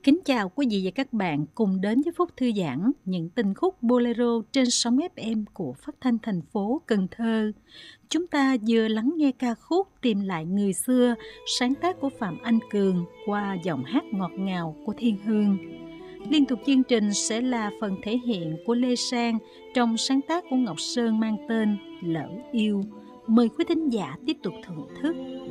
Kính chào quý vị và các bạn cùng đến với Phúc Thư Giãn, những tình khúc bolero trên sóng FM của Phát thanh thành phố Cần Thơ. Chúng ta vừa lắng nghe ca khúc Tìm lại người xưa, sáng tác của Phạm Anh Cường qua giọng hát ngọt ngào của Thiên Hương. Liên tục chương trình sẽ là phần thể hiện của Lê Sang trong sáng tác của Ngọc Sơn mang tên Lỡ Yêu. Mời quý thính giả tiếp tục thưởng thức.